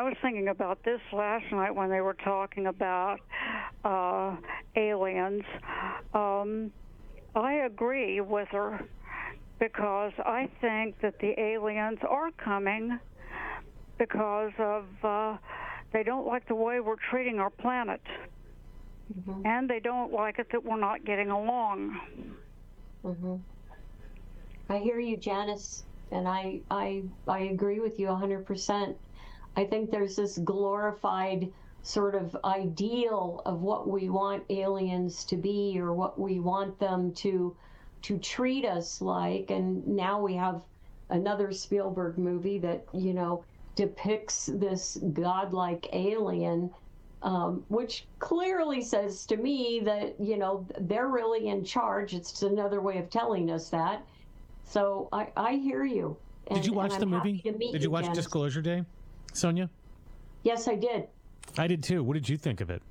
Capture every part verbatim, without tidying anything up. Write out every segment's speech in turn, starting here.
was thinking about this last night when they were talking about uh, aliens. Um, I agree with her because I think that the aliens are coming because of uh, they don't like the way we're treating our planet. Mm-hmm. And they don't like it that we're not getting along. Mm-hmm. I hear you, Janice, and I, I, I agree with you one hundred percent. I think there's this glorified sort of ideal of what we want aliens to be or what we want them to to treat us like, and now we have another Spielberg movie that, you know, depicts this godlike alien. Um, which clearly says to me that, you know, they're really in charge. It's just another way of telling us that. So I, I hear you. And, did you watch the movie? Did you, you watch Janice. Disclosure Day, Sonia? Yes, I did. I did too. What did you think of it?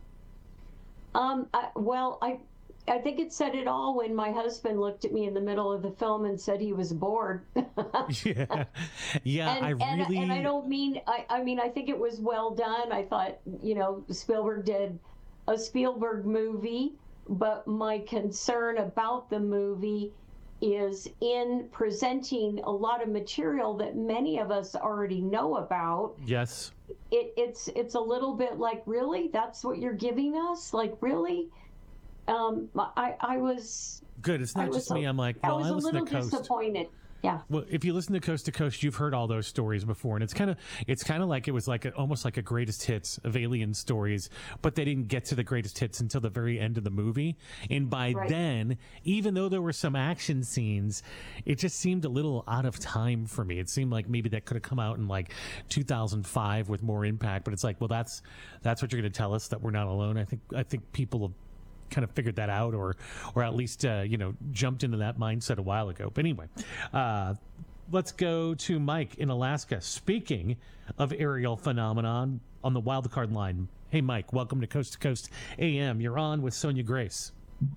Um. I, well, I I think it said it all when my husband looked at me in the middle of the film and said he was bored. yeah, yeah. And, I and, really and I don't mean. I I mean I think it was well done. I thought, you know, Spielberg did a Spielberg movie, but my concern about the movie is in presenting a lot of material that many of us already know about. Yes. It it's it's a little bit like, really? That's what you're giving us? Like, really? Um, I, I was good. It's not just me. I'm like, well, I was I a listen little to Coast. disappointed. Yeah. Well, if you listen to Coast to Coast, you've heard all those stories before, and it's kind of it's kind of like it was like a, almost like a greatest hits of alien stories, but they didn't get to the greatest hits until the very end of the movie. And by right. then, even though there were some action scenes, it just seemed a little out of time for me. It seemed like maybe that could have come out in like two thousand five with more impact. But it's like, well, that's that's what you're going to tell us, that we're not alone. I think I think people have kind of figured that out, or or at least uh, you know, jumped into that mindset a while ago. But anyway, uh, let's go to Mike in Alaska. Speaking of aerial phenomenon, on the wild card line. Hey, Mike, welcome to Coast to Coast A M. You're on with Sonia Grace.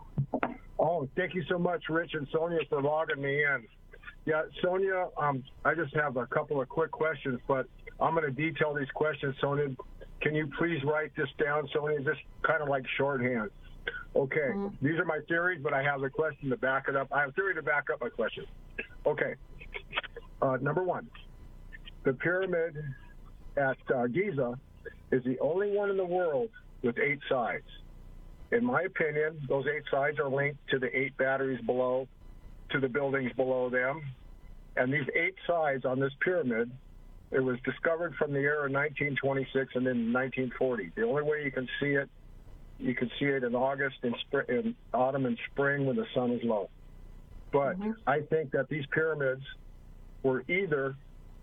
Oh, thank you so much, Rich and Sonia, for logging me in. Yeah, Sonia, um, I just have a couple of quick questions, but I'm going to detail these questions, Sonia. Can you please write this down, Sonia? Just kind of like shorthand. Okay, mm-hmm. These are my theories, but I have a question to back it up. I have a theory to back up my question. Okay, uh, number one, the pyramid at uh, Giza is the only one in the world with eight sides. In my opinion, those eight sides are linked to the eight batteries below, to the buildings below them. And these eight sides on this pyramid, it was discovered from the year of nineteen twenty-six and then nineteen forty. The only way you can see it, you can see it in August, in, spring, in autumn and spring when the sun is low. But mm-hmm. I think that these pyramids were either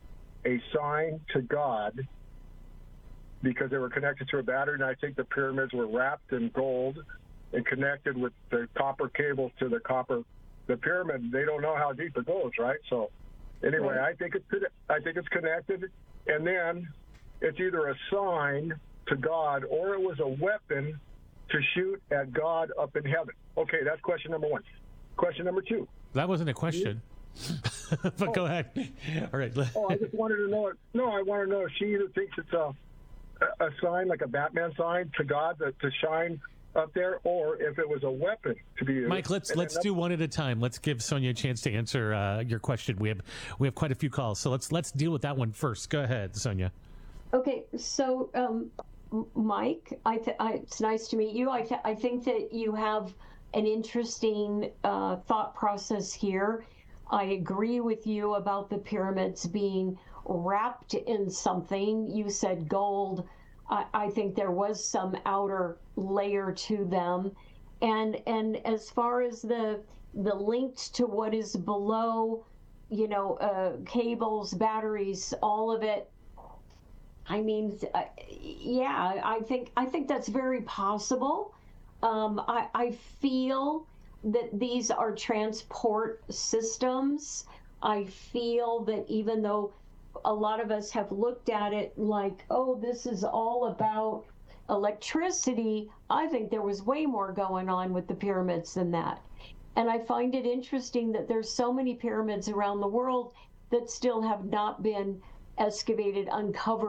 a sign to God because they were connected to a battery, and I think the pyramids were wrapped in gold and connected with the copper cables to the copper. The pyramid, they don't know how deep it goes, right? So anyway, right. I think it's I think it's connected, and then it's either a sign to God or it was a weapon to shoot at God up in heaven. Okay, that's question number one. Question number two. That wasn't a question. but oh. Go ahead. All right. oh, I just wanted to know it. No, I want to know if she either thinks it's a a sign, like a Batman sign to God to, to shine up there, or if it was a weapon to be used. Mike, let's and let's do one at a time. Let's give Sonia a chance to answer uh, your question. We have we have quite a few calls, so let's let's deal with that one first. Go ahead, Sonia. Okay, so um, Mike, I, th- I it's nice to meet you. I th- I think that you have an interesting uh, thought process here. I agree with you about the pyramids being wrapped in something. You said gold. I, I think there was some outer layer to them. And and as far as the the linked to what is below, you know, uh, cables, batteries, all of it. I mean, uh, yeah, I think I think that's very possible. Um, I, I feel that these are transport systems. I feel that even though a lot of us have looked at it like, oh, this is all about electricity, I think there was way more going on with the pyramids than that. And I find it interesting that there's so many pyramids around the world that still have not been excavated, uncovered.